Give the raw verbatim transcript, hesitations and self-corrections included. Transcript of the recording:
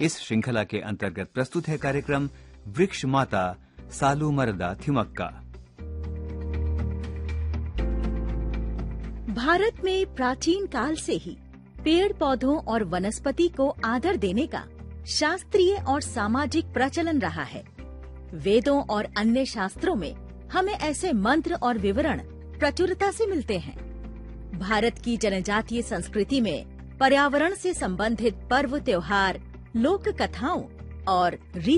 इस श्रृंखला के अंतर्गत प्रस्तुत है कार्यक्रम वृक्ष माता सालू मरदा थिमक्का। भारत में प्राचीन काल से ही पेड़ पौधों और वनस्पति को आदर देने का शास्त्रीय और सामाजिक प्रचलन रहा है। वेदों और अन्य शास्त्रों में हमें ऐसे मंत्र और विवरण प्रचुरता से मिलते हैं। भारत की जनजातीय संस्कृति में पर्यावरण से संबंधित पर्व त्योहार, लोक कथाओं और